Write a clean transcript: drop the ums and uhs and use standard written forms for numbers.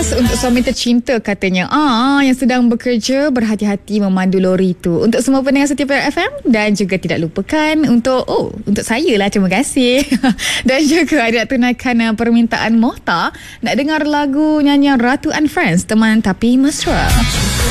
Khas untuk suami tercinta katanya. Yang sedang bekerja, berhati-hati memandu lori tu. Untuk semua pendengar setia FM dan juga tidak lupakan untuk saya lah, terima kasih. Dan juga ada tunaikan permintaan Mohta nak dengar lagu nyanyian Ratu and Friends, Teman Tapi Mesra.